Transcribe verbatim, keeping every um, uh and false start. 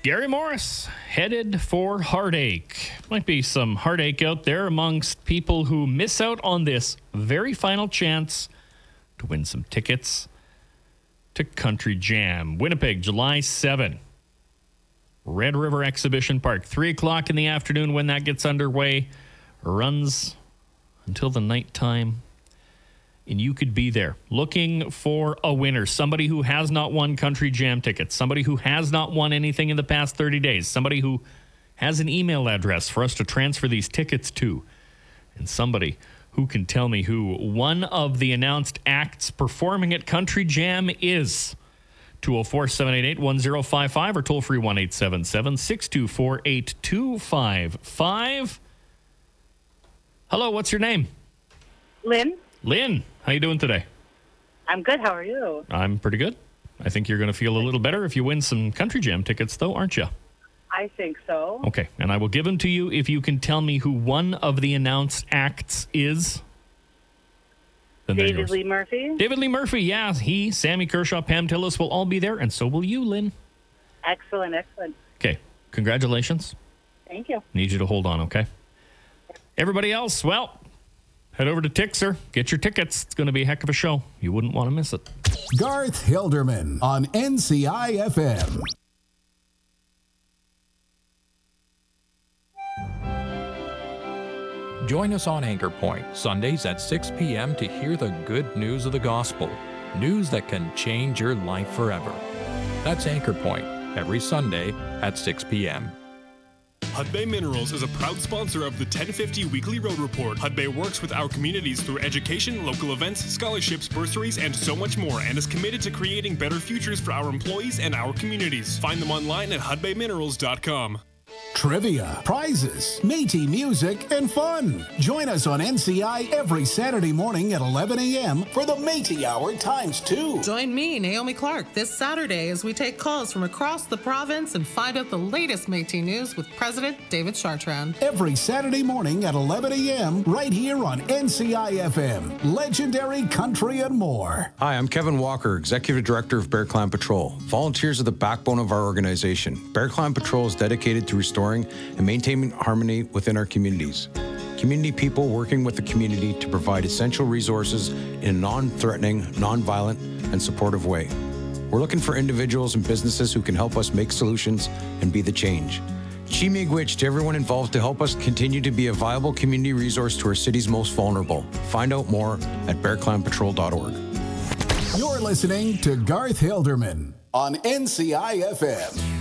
Gary Morris headed for heartache. Might be some heartache out there amongst people who miss out on this very final chance to win some tickets to Country Jam. Winnipeg, July seventh. Red River Exhibition Park, three o'clock in the afternoon when that gets underway. Runs until the nighttime. And you could be there looking for a winner, somebody who has not won Country Jam tickets, somebody who has not won anything in the past thirty days, somebody who has an email address for us to transfer these tickets to, and somebody who can tell me who one of the announced acts performing at Country Jam is. two oh four, seven eight eight, one oh five five or toll free one eight seven seven, six two four, eight two five five. Hello, what's your name? Lynn. Lynn, how you doing today? I'm good. How are you? I'm pretty good. I think you're going to feel a little better if you win some Country Jam tickets, though, aren't you? I think so. Okay, and I will give them to you if you can tell me who one of the announced acts is. Then they're David yours. Lee Murphy. David Lee Murphy, yeah. He, Sammy Kershaw, Pam Tillis will all be there, and so will you, Lynn. Excellent, excellent. Okay, congratulations. Thank you. Need you to hold on, okay? Everybody else, well, head over to Tixer. Get your tickets. It's going to be a heck of a show. You wouldn't want to miss it. Garth Hilderman on N C I F M. Join us on Anchor Point, Sundays at six p.m. to hear the good news of the gospel. News that can change your life forever. That's Anchor Point, every Sunday at six p.m. Hudbay Minerals is a proud sponsor of the ten fifty Weekly Road Report. Hudbay works with our communities through education, local events, scholarships, bursaries, and so much more, and is committed to creating better futures for our employees and our communities. Find them online at hudbay minerals dot com. Trivia, prizes, Métis music, and fun. Join us on N C I every Saturday morning at eleven a.m. for the Métis Hour times two. Join me, Naomi Clark, this Saturday as we take calls from across the province and find out the latest Métis news with President David Chartrand. Every Saturday morning at eleven a.m. right here on N C I F M. Legendary country and more. Hi, I'm Kevin Walker, Executive Director of Bear Clan Patrol. Volunteers are the backbone of our organization. Bear Clan Patrol is dedicated to restoring and maintaining harmony within our communities. Community people working with the community to provide essential resources in a non-threatening, non-violent, and supportive way. We're looking for individuals and businesses who can help us make solutions and be the change. Chi miigwech to everyone involved to help us continue to be a viable community resource to our city's most vulnerable. Find out more at bear clan patrol dot org. You're listening to Garth Hilderman on N C I F M.